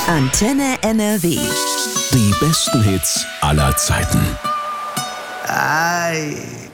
Antenne NRW. Die besten Hits aller Zeiten. Ay.